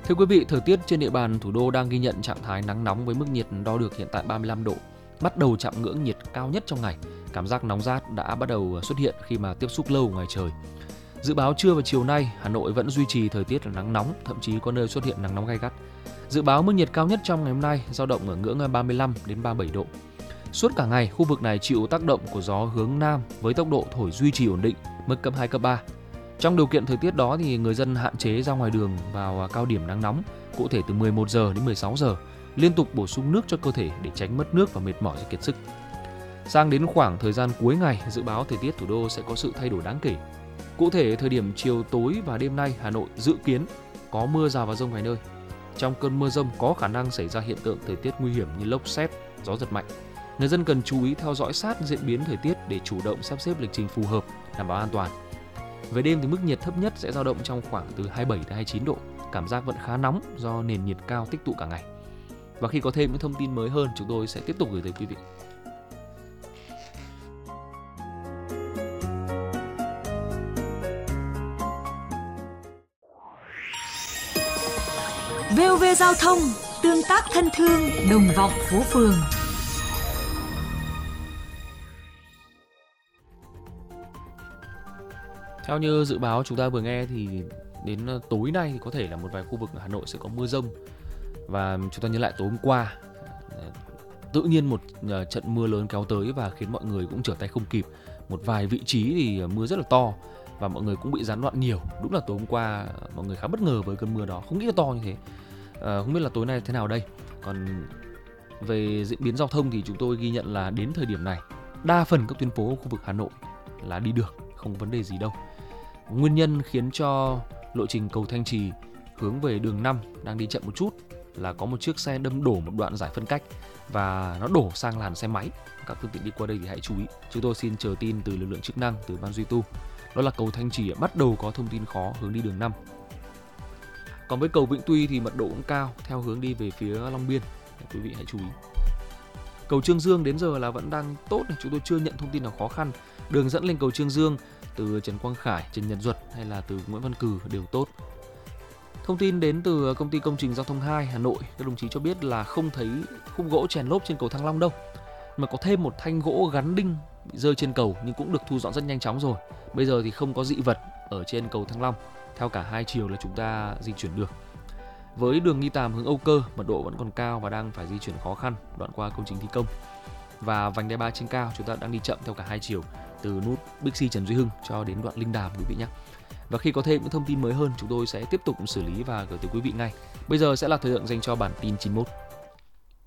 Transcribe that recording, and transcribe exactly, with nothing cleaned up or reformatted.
Thưa quý vị, thời tiết trên địa bàn thủ đô đang ghi nhận trạng thái nắng nóng với mức nhiệt đo được hiện tại ba mươi lăm độ, bắt đầu chạm ngưỡng nhiệt cao nhất trong ngày. Cảm giác nóng rát đã bắt đầu xuất hiện khi mà tiếp xúc lâu ngoài trời. Dự báo trưa và chiều nay, Hà Nội vẫn duy trì thời tiết là nắng nóng, thậm chí có nơi xuất hiện nắng nóng gay gắt. Dự báo mức nhiệt cao nhất trong ngày hôm nay dao động ở ngưỡng ba mươi lăm đến ba mươi bảy độ. Suốt cả ngày, khu vực này chịu tác động của gió hướng nam với tốc độ thổi duy trì ổn định, mức cấp hai, cấp ba. Trong điều kiện thời tiết đó thì người dân hạn chế ra ngoài đường vào cao điểm nắng nóng, cụ thể từ mười một giờ đến mười sáu giờ, liên tục bổ sung nước cho cơ thể để tránh mất nước và mệt mỏi do kiệt sức. Sang đến khoảng thời gian cuối ngày, dự báo thời tiết thủ đô sẽ có sự thay đổi đáng kể. Cụ thể, thời điểm chiều tối và đêm nay, Hà Nội dự kiến có mưa rào và dông vài nơi. Trong cơn mưa dông có khả năng xảy ra hiện tượng thời tiết nguy hiểm như lốc sét, gió giật mạnh. Người dân cần chú ý theo dõi sát diễn biến thời tiết để chủ động sắp xếp lịch trình phù hợp, đảm bảo an toàn. Về đêm thì mức nhiệt thấp nhất sẽ dao động trong khoảng từ hai mươi bảy đến hai mươi chín độ, cảm giác vẫn khá nóng do nền nhiệt cao tích tụ cả ngày. Và khi có thêm những thông tin mới hơn, chúng tôi sẽ tiếp tục gửi tới quý vị. vê o vê Giao thông, tương tác thân thương, đồng vọng phố phường. Theo như dự báo chúng ta vừa nghe thì đến tối nay thì có thể là một vài khu vực ở Hà Nội sẽ có mưa dông. Và chúng ta nhớ lại tối hôm qua, tự nhiên một trận mưa lớn kéo tới và khiến mọi người cũng trở tay không kịp. Một vài vị trí thì mưa rất là to và mọi người cũng bị gián đoạn nhiều. Đúng là tối hôm qua mọi người khá bất ngờ với cơn mưa đó, không nghĩ là to như thế. À, không biết là tối nay thế nào đây. Còn về diễn biến giao thông thì chúng tôi ghi nhận là đến thời điểm này, đa phần các tuyến phố ở khu vực Hà Nội là đi được, không vấn đề gì đâu. Nguyên nhân khiến cho lộ trình cầu Thanh Trì hướng về đường năm đang đi chậm một chút là có một chiếc xe đâm đổ một đoạn giải phân cách và nó đổ sang làn xe máy. Các phương tiện đi qua đây thì hãy chú ý. Chúng tôi xin chờ tin từ lực lượng chức năng, từ ban duy tu. Đó là cầu Thanh Trì bắt đầu có thông tin khó hướng đi đường năm. Còn với cầu Vĩnh Tuy thì mật độ cũng cao theo hướng đi về phía Long Biên. Quý vị hãy chú ý. Cầu Chương Dương đến giờ là vẫn đang tốt, chúng tôi chưa nhận thông tin nào khó khăn. Đường dẫn lên cầu Chương Dương từ Trần Quang Khải, Trần Nhật Duật hay là từ Nguyễn Văn Cừ đều tốt. Thông tin đến từ công ty công trình giao thông hai Hà Nội, các đồng chí cho biết là không thấy khúc gỗ chèn lốp trên cầu Thăng Long đâu, mà có thêm một thanh gỗ gắn đinh bị rơi trên cầu nhưng cũng được thu dọn rất nhanh chóng rồi. Bây giờ thì không có dị vật ở trên cầu Thăng Long, theo cả hai chiều là chúng ta di chuyển được. Với đường Nghi Tàm hướng Âu Cơ, mật độ vẫn còn cao và đang phải di chuyển khó khăn đoạn qua công trình thi công. Và vành đai ba trên cao chúng ta đang đi chậm theo cả hai chiều từ nút Bixi Trần Duy Hưng cho đến đoạn Linh Đàm quý vị nhé. Và khi có thêm những thông tin mới hơn, chúng tôi sẽ tiếp tục xử lý và gửi tới quý vị ngay. Bây giờ sẽ là thời lượng dành cho bản tin chín mốt.